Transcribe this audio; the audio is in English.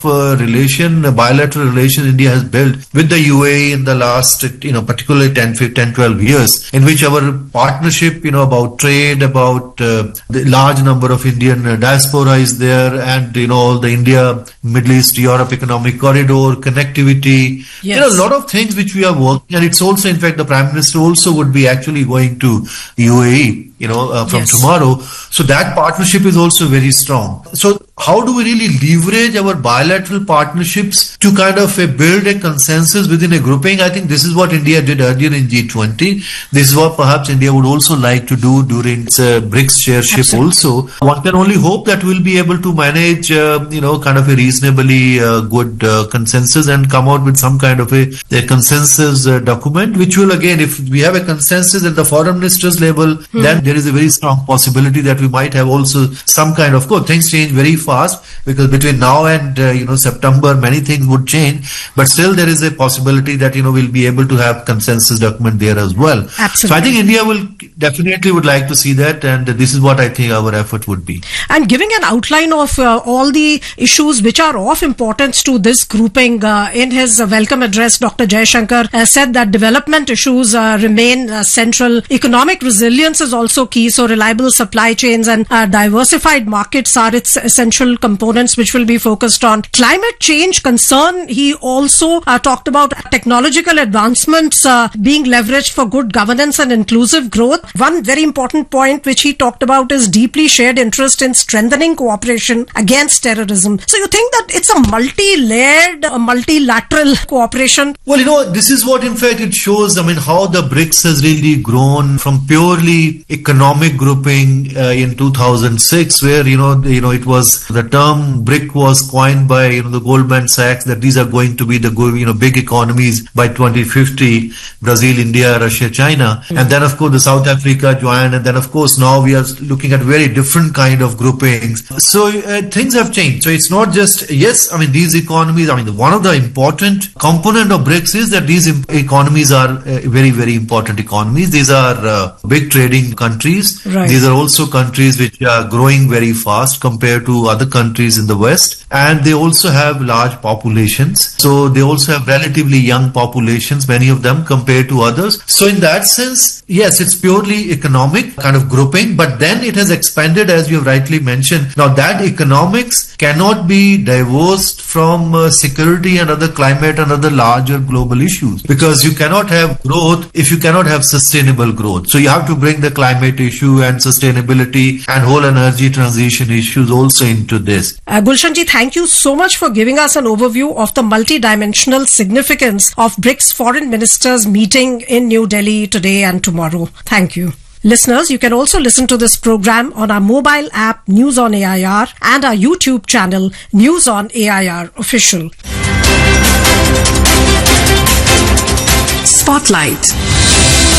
bilateral relation India has built with the UAE in the last, particularly 10-12 years, in which our partnership, about trade, about the large number of Indian diaspora is there, and, all the India, Middle East, Europe economic corridor, connectivity, yes. A lot of things which we are working, and it's also, in fact, the Prime Minister also would be actually going to UAE, from yes. tomorrow. So that partnership is also very strong. So how do we really leverage our bilateral partnerships to kind of build a consensus within a grouping? I think this is what India did earlier in G20. This is what perhaps India would also like to do during its BRICS chairship. Absolutely. Also. One can only hope that we'll be able to manage, kind of a reasonably good consensus and come out with some kind of a consensus document, which will, again, if we have a consensus at the foreign ministers level, then there is a very strong possibility that we might have also some kind of, things change very fast, because between now and, September, many things would change, but still there is a possibility that, we'll be able to have consensus document there as well. Absolutely. So I think India will definitely would like to see that, and this is what I think our effort would be. And giving an outline of all the issues which are of importance to this grouping, in his welcome address, Dr. Jaishankar said that development issues remain central. Economic resilience is also key, so reliable supply chains and diversified markets are its essential components which will be focused on. Climate change concern, he also talked about technological advancements being leveraged for good governance and inclusive growth. One very important point which he talked about is deeply shared interest in strengthening cooperation against terrorism. So you think that it's a multi-layered, multilateral cooperation? Well, this is what in fact it shows, how the BRICS has really grown from purely economic grouping in 2006, where, it was, the term BRIC was coined by, the Goldman Sachs, that these are going to be the, big economies by 2050, Brazil, India, Russia, China. And then, of course, the South Africa joined. And then, of course, now we are looking at very different kind of groupings. So things have changed. So it's not just, these economies, one of the important component of BRICS is that these economies are very, very important economies. These are big trading countries. Right. These are also countries which are growing very fast compared to other countries in the West. And they also have large populations. So they also have relatively young populations, many of them, compared to others. So in that sense, yes, it's purely economic kind of grouping, but then it has expanded, as you have rightly mentioned. Now that economics cannot be divorced from security and other climate and other larger global issues, because you cannot have growth if you cannot have sustainable growth. So you have to bring the climate issue and sustainability and whole energy transition issues also into this. Gulshanji, thank you so much for giving us an overview of the multidimensional significance of BRICS foreign ministers meeting in New Delhi today and tomorrow. Thank you. Listeners, you can also listen to this program on our mobile app News on AIR and our YouTube channel News on AIR Official. Spotlight.